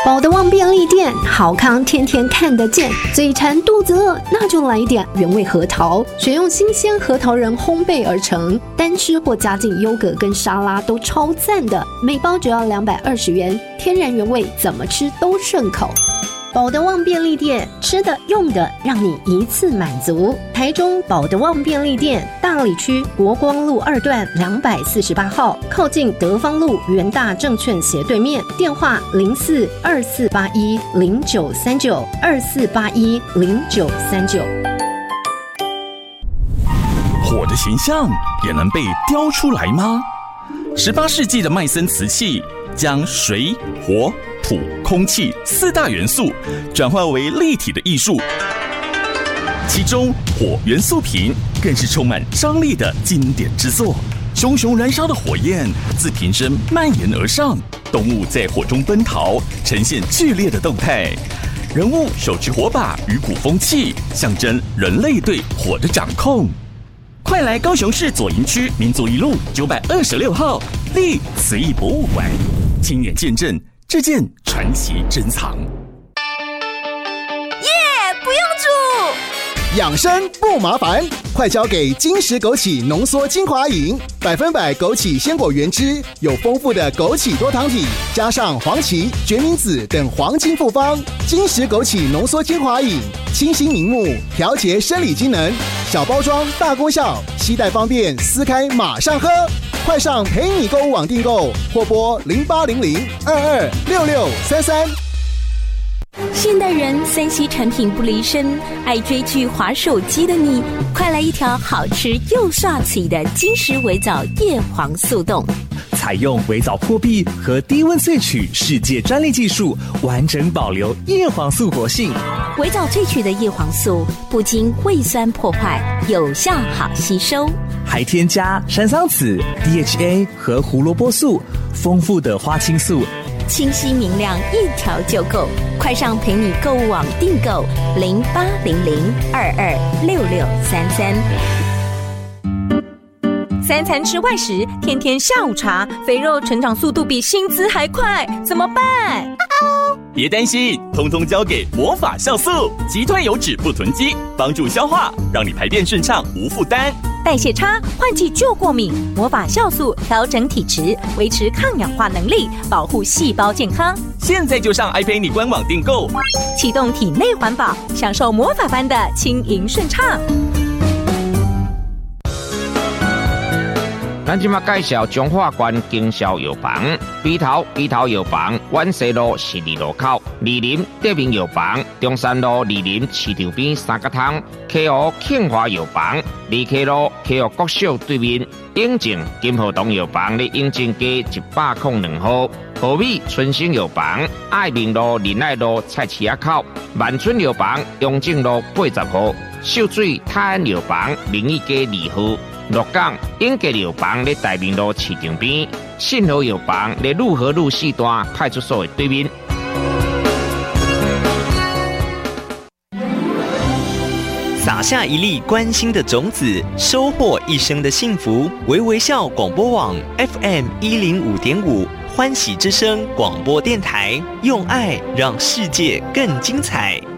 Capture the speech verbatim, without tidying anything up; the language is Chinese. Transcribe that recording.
保德旺便利店，好康天天看得见。嘴馋肚子饿，那就来一点原味核桃，选用新鲜核桃仁烘焙而成，单吃或加进优格跟沙拉都超赞的。每包只要两百二十元，天然原味，怎么吃都顺口。保德旺便利店，吃的用的让你一次满足。台中保德旺便利店，大里区国光路二段两百四十八号，靠近德芳路元大证券斜对面。电话零四二四八一零九三九二四八一零九三九。 火的形象也能被雕出来吗？十八世纪的麦森瓷器将水、火、土、空气四大元素转化为立体的艺术，其中火元素瓶更是充满张力的经典之作。熊熊燃烧的火焰自瓶身蔓延而上，动物在火中奔逃，呈现剧烈的动态。人物手持火把与鼓风器，象征人类对火的掌控。快来高雄市左营区民族一路九百二十六号立慈义博物馆，亲眼见证这件传奇珍藏。 耶！不用煮， 养生不麻烦，快交给金石枸杞浓缩精华饮，百分百枸杞鲜果原汁，有丰富的枸杞多糖体，加上黄芪、决明子等黄金复方。金石枸杞浓缩精华饮，清新明目，调节生理机能，小包装大功效，携带方便，撕开马上喝。快上陪你购物网订购，或拨零八零零二二六六三三。 现代人三 C 产品不离身，爱追剧滑手机的你，快来一条好吃又刷嘴的金石微藻叶黄素冻。 采用微藻破壁和低温萃取世界专利技术，完整保留叶黄素活性。 微藻萃取的叶黄素不经胃酸破坏，有效好吸收， 还添加山桑子、D H A 和胡萝卜素，丰富的花青素， 清晰明亮，一条就够。快上陪你购物网订购零八零零二二六六三三。 三餐吃外食，天天下午茶，肥肉成长速度比薪资还快，怎么办？ 别担心，通通交给魔法酵素，击退油脂不囤积，帮助消化，让你排便顺畅无负担。 代谢差，换季就过敏，魔法酵素调整体质，维持抗氧化能力，保护细胞健康。 现在就上 iPay 官网订购， 启动体内环保，享受魔法般的轻盈顺畅。 咱即马介绍中华关经销药房，鼻头鼻头药房，万西路十二路口，二林德明药房，中山路二林市场边三角汤 ，K O 庆华药房，二 K 路 K O 国小对面，永靖金河东药房咧永靖街一百零两号，和美春兴药房，爱民路仁爱路菜市仔口，万春药房永靖路八十号，秀水泰安药房明义街二号。鹿港永吉药房咧大明路市场边，信和药房咧路和路四段派出所的对面。 撒下一粒关心的种子，收获一生的幸福。微微笑广播网 F M 一零五点五，欢喜之声广播电台，用爱让世界更精彩。